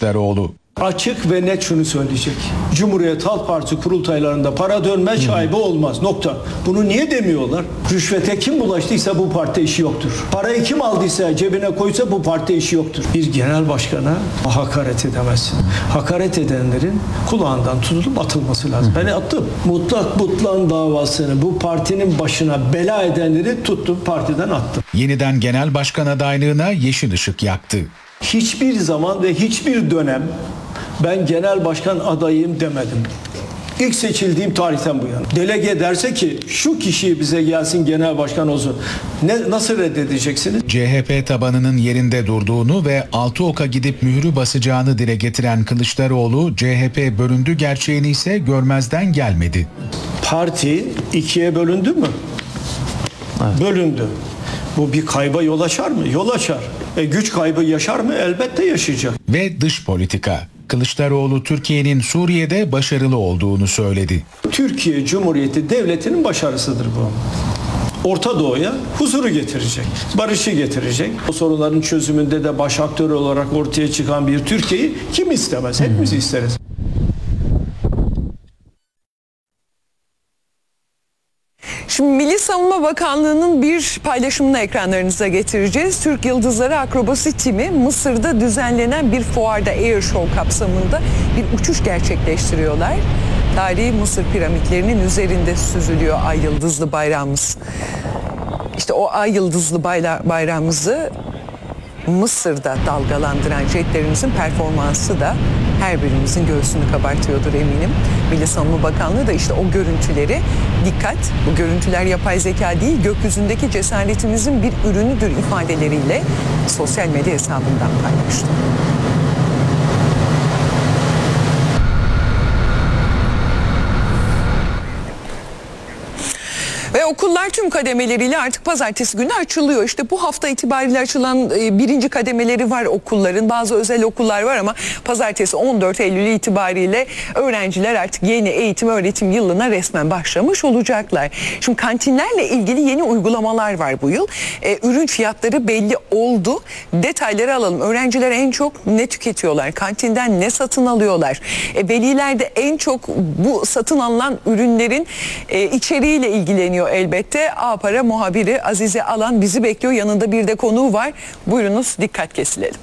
Kılıçdaroğlu. Açık ve net şunu söyleyecek. Cumhuriyet Halk Partisi kurultaylarında para dönmez, şaibe olmaz. Nokta. Bunu niye demiyorlar? Rüşvete kim bulaştıysa bu parti işi yoktur. Parayı kim aldıysa, cebine koysa bu parti işi yoktur. Bir genel başkana hakaret edemezsin. Hakaret edenlerin kulağından tutulup atılması lazım. Ben attım. Mutlak butlan davasını bu partinin başına bela edenleri tuttum, partiden attım. Yeniden genel başkan adaylığına yeşil ışık yaktı. Hiçbir zaman ve hiçbir dönem ben genel başkan adayım demedim. İlk seçildiğim tarihten bu yana. Delege derse ki şu kişi bize gelsin genel başkan olsun. Nasıl reddedeceksiniz? CHP tabanının yerinde durduğunu ve Altıok'a gidip mührü basacağını dile getiren Kılıçdaroğlu, CHP bölündü gerçeğini ise görmezden gelmedi. Parti ikiye bölündü mü? Evet. Bölündü. Bu bir kayba yol açar mı? Yol açar. Güç kaybı yaşar mı? Elbette yaşayacak. Ve dış politika. Kılıçdaroğlu Türkiye'nin Suriye'de başarılı olduğunu söyledi. Türkiye Cumhuriyeti Devleti'nin başarısıdır bu. Orta Doğu'ya huzuru getirecek, barışı getirecek. O sorunların çözümünde de baş aktör olarak ortaya çıkan bir Türkiye'yi kim istemez? Hepimiz isteriz. Şimdi Milli Savunma Bakanlığı'nın bir paylaşımını ekranlarınıza getireceğiz. Türk Yıldızları Akrobasi Timi Mısır'da düzenlenen bir fuarda Air Show kapsamında bir uçuş gerçekleştiriyorlar. Tarihi Mısır piramitlerinin üzerinde süzülüyor ay yıldızlı bayrağımız. İşte o ay yıldızlı bayrağımızı Mısır'da dalgalandıran jetlerimizin performansı da her birimizin göğsünü kabartıyordur eminim. Milli Savunma Bakanlığı da işte o görüntüleri, dikkat, bu görüntüler yapay zeka değil, gökyüzündeki cesaretimizin bir ürünüdür ifadeleriyle sosyal medya hesabından paylaştı. Ve okullar tüm kademeleriyle artık pazartesi günü açılıyor. İşte bu hafta itibariyle açılan birinci kademeleri var okulların. Bazı özel okullar var ama pazartesi 14 Eylül itibariyle öğrenciler artık yeni eğitim öğretim yılına resmen başlamış olacaklar. Şimdi kantinlerle ilgili yeni uygulamalar var bu yıl. Ürün fiyatları belli oldu. Detayları alalım. Öğrenciler en çok ne tüketiyorlar? Kantinden ne satın alıyorlar? Veliler de en çok bu satın alınan ürünlerin içeriğiyle ilgileniyor. Elbette A Para muhabiri Azize Alan bizi bekliyor. Yanında bir de konuğu var. Buyurunuz, dikkat kesilelim.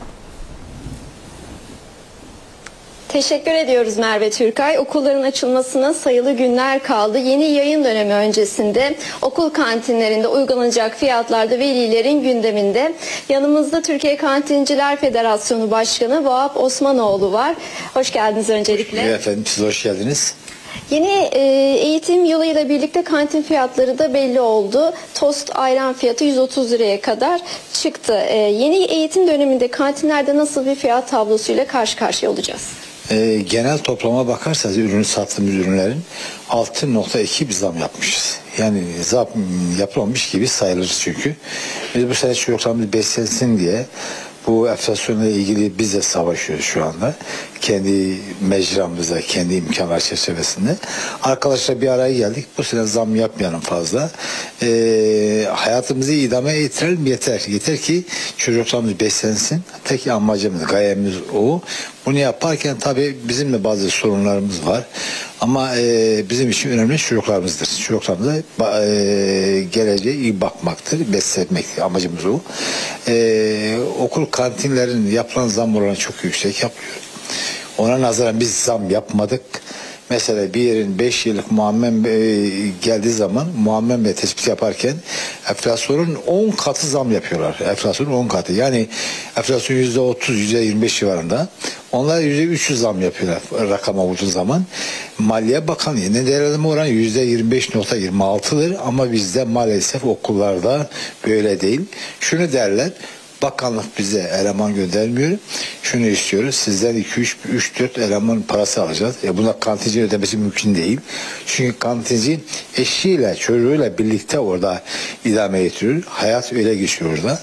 Teşekkür ediyoruz Merve Türkay. Okulların açılmasına sayılı günler kaldı. Yeni yayın dönemi öncesinde okul kantinlerinde uygulanacak fiyatlarda velilerin gündeminde. Yanımızda Türkiye Kantinciler Federasyonu Başkanı Vahap Osmanoğlu var. Hoş geldiniz öncelikle. Evet efendim, siz hoş geldiniz. Yeni eğitim yılıyla birlikte kantin fiyatları da belli oldu. Tost ayran fiyatı 130 liraya kadar çıktı. Yeni eğitim döneminde kantinlerde nasıl bir fiyat tablosuyla karşı karşıya olacağız? Genel toplama bakarsanız sattığımız ürünlerin 6,2 bir zam yapmışız. Yani zam yapılmamış gibi sayılır çünkü. Biz bu sene çocuklarımız beslensin diye bu enflasyonla ilgili biz de savaşıyoruz şu anda. Kendi mecramızda, kendi imkanlar çerçevesinde. Arkadaşlar bir araya geldik. Bu sene zam yapmayalım fazla. Hayatımızı idame ettirelim yeter. Yeter ki çocuklarımız beslensin. Tek amacımız, gayemiz o. Bunu yaparken tabii bizim de bazı sorunlarımız var. Ama bizim için önemli çocuklarımızdır. Çocuklarımıza geleceğe iyi bakmaktır, beslenmektir. Amacımız o. Okul kantinlerin yapılan zam oranı çok yüksek yapıyor. Ona nazaran biz zam yapmadık. Mesela bir yerin 5 yıllık muammen geldiği zaman muammen ve tespit yaparken enflasyonun 10 katı zam yapıyorlar. Enflasyonun 10 katı. Yani enflasyon %30, %25 civarında. Onlar %300 zam yapıyorlar rakama vurduğu zaman. Maliye Bakanlığı ne değerlendirme oranı %25,26'dır ama bizde maalesef okullarda böyle değil. Şunu derler. Bakanlık bize eleman göndermiyor. Şunu istiyoruz. Sizden 2-3-4 eleman parası alacağız. Buna kantinci ödemesi mümkün değil. Çünkü kantinci eşiyle, çocuğuyla birlikte orada idame ettiriyor. Hayat öyle geçiyor orada.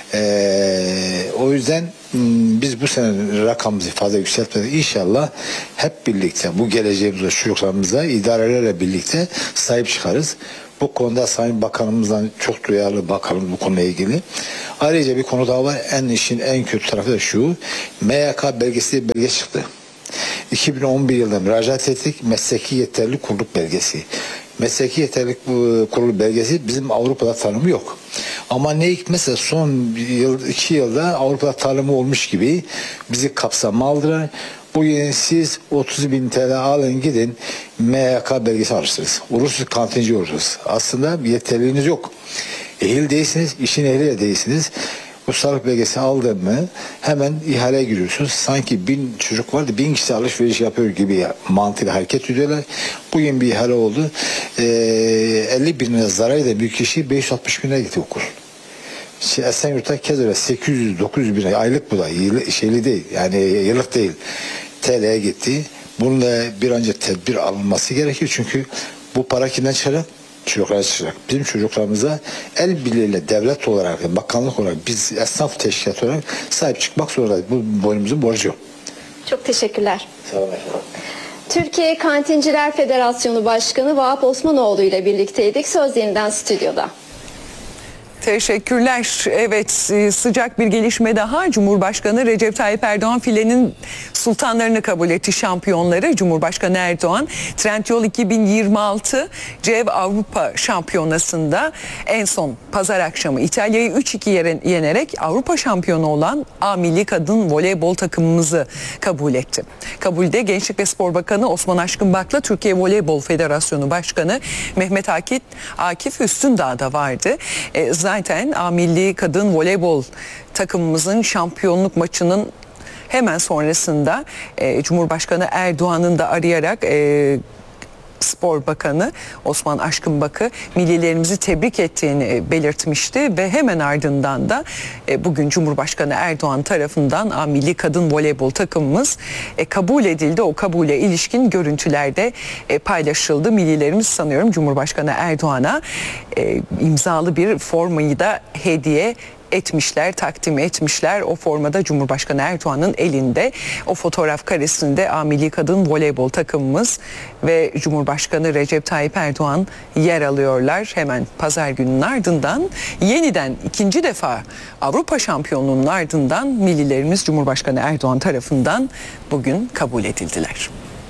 O yüzden biz bu sene rakamımızı fazla yükseltmedik. İnşallah hep birlikte bu geleceğimize, çocuklarımıza, idarelerle birlikte sahip çıkarız. Bu konuda Sayın Bakanımızdan çok duyarlı bakalım bu konuyla ilgili. Ayrıca bir konu daha var. İşin en kötü tarafı da şu. MYK belgesi belge çıktı. 2011 yılında müracaat ettik. Mesleki yeterlilik kuruluk belgesi. Mesleki yeterlilik kurulu belgesi bizim Avrupa'da tanımı yok. Ama ne hikmetse son 2 yılda Avrupa'da tanımı olmuş gibi bizi kapsama aldılar. Bugün siz 30.000 TL alın gidin MYK belgesi alırsınız. Ulusuz kantinci olursunuz. Aslında bir yeterliğiniz yok. Ehil değilsiniz, işin ehli de değilsiniz. Ustalık belgesi aldın mı hemen ihaleye giriyorsunuz. Sanki 1000 çocuk vardı, 1000 kişi alışveriş yapıyor gibi mantığıyla hareket ediyorlar. Bugün bir ihale oldu. 50 bin lira zarar eden bir kişi 560 bin lira gitti okul. Esenyurt'ta kez öyle 800-900 bin lira aylık bu da şeyli değil yani yıllık değil TL'ye gitti. Bununla bir an önce tedbir alınması gerekiyor çünkü bu para kimden çıkacak? Çocuklara çıkacak. Bizim çocuklarımıza el birliğiyle devlet olarak, bakanlık olarak, biz esnaf teşkilatı olarak sahip çıkmak zorundayız. Bu boynumuzun borcu. Çok teşekkürler. Sağ olun efendim. Türkiye Kantinciler Federasyonu Başkanı Vahap Osmanoğlu ile birlikteydik. Söz yeniden stüdyoda. Teşekkürler. Evet, sıcak bir gelişme daha. Cumhurbaşkanı Recep Tayyip Erdoğan filenin sultanlarını kabul etti, şampiyonları. Cumhurbaşkanı Erdoğan Trendyol 2026 CEV Avrupa Şampiyonası'nda en son pazar akşamı İtalya'yı 3-2 yenerek Avrupa şampiyonu olan A Milli Kadın Voleybol takımımızı kabul etti. Kabulde Gençlik ve Spor Bakanı Osman Aşkınbak'la Türkiye Voleybol Federasyonu Başkanı Mehmet Akif Üstündağ da vardı. Zaten A Milli Kadın Voleybol takımımızın şampiyonluk maçının hemen sonrasında Cumhurbaşkanı Erdoğan'ın da arayarak Spor Bakanı Osman Aşkınbak'ı millilerimizi tebrik ettiğini belirtmişti ve hemen ardından da bugün Cumhurbaşkanı Erdoğan tarafından A Milli Kadın Voleybol takımımız kabul edildi. O kabule ilişkin görüntüler de paylaşıldı. Millilerimiz sanıyorum Cumhurbaşkanı Erdoğan'a imzalı bir formayı da hediye etmişler, takdim etmişler. O formada Cumhurbaşkanı Erdoğan'ın elinde, o fotoğraf karesinde A Milli Kadın Voleybol takımımız ve Cumhurbaşkanı Recep Tayyip Erdoğan yer alıyorlar. Hemen pazar gününün ardından yeniden ikinci defa Avrupa şampiyonluğunun ardından millilerimiz Cumhurbaşkanı Erdoğan tarafından bugün kabul edildiler.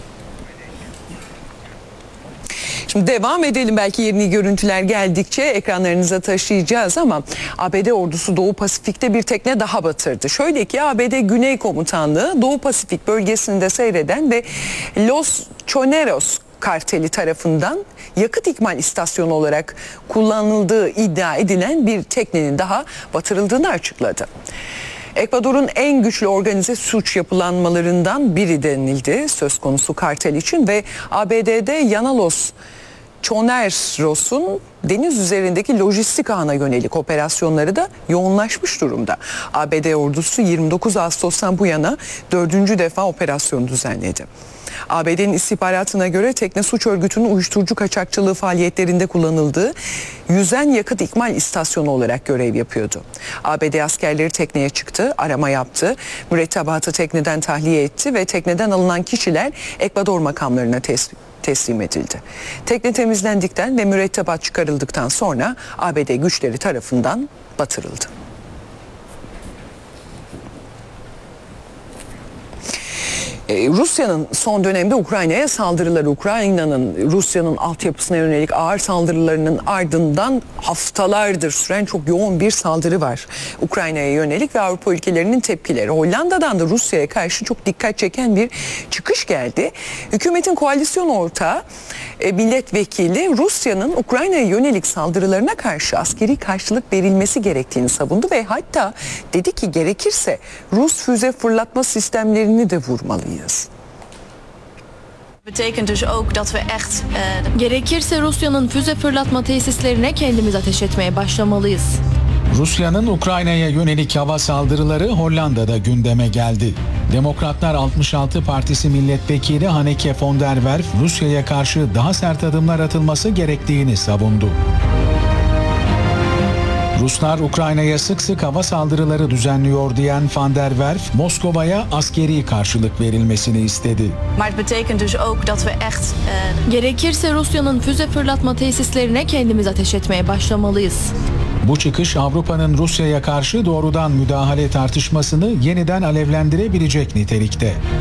Şimdi devam edelim, belki yeni görüntüler geldikçe ekranlarınıza taşıyacağız ama ABD ordusu Doğu Pasifik'te bir tekne daha batırdı. Şöyle ki ABD Güney Komutanlığı Doğu Pasifik bölgesinde seyreden ve Los Choneros karteli tarafından yakıt ikmal istasyonu olarak kullanıldığı iddia edilen bir teknenin daha batırıldığını açıkladı. Ekvador'un en güçlü organize suç yapılanmalarından biri denildi söz konusu kartel için ve ABD'de Llanolos Choneros'un deniz üzerindeki lojistik ağına yönelik operasyonları da yoğunlaşmış durumda. ABD ordusu 29 Ağustos'tan bu yana 4. defa operasyon düzenledi. ABD'nin istihbaratına göre tekne suç örgütünün uyuşturucu kaçakçılığı faaliyetlerinde kullanıldığı yüzen yakıt ikmal istasyonu olarak görev yapıyordu. ABD askerleri tekneye çıktı, arama yaptı, mürettebatı tekneden tahliye etti ve tekneden alınan kişiler Ekvador makamlarına teslim edildi. Tekne temizlendikten ve mürettebat çıkarıldıktan sonra ABD güçleri tarafından batırıldı. Rusya'nın son dönemde Ukrayna'ya saldırıları, Rusya'nın altyapısına yönelik ağır saldırılarının ardından haftalardır süren çok yoğun bir saldırı var Ukrayna'ya yönelik ve Avrupa ülkelerinin tepkileri. Hollanda'dan da Rusya'ya karşı çok dikkat çeken bir çıkış geldi. Hükümetin koalisyon ortağı milletvekili Rusya'nın Ukrayna'ya yönelik saldırılarına karşı askeri karşılık verilmesi gerektiğini savundu ve hatta dedi ki gerekirse Rus füze fırlatma sistemlerini de vurmalıyız. Gerekirse Rusya'nın füze fırlatma tesislerine kendimiz ateş etmeye başlamalıyız. Rusya'nın Ukrayna'ya yönelik hava saldırıları Hollanda'da gündeme geldi. Demokratlar 66 Partisi milletvekili Hanneke von der Werf, Rusya'ya karşı daha sert adımlar atılması gerektiğini savundu. Ruslar Ukrayna'ya sık sık hava saldırıları düzenliyor diyen Van der Werf, Moskova'ya askeri karşılık verilmesini istedi. Maar het betekent dus ook dat we echt Gerekirse Rusya'nın füze fırlatma tesislerine kendimiz ateş etmeye başlamalıyız. Bu çıkış Avrupa'nın Rusya'ya karşı doğrudan müdahale tartışmasını yeniden alevlendirebilecek nitelikte.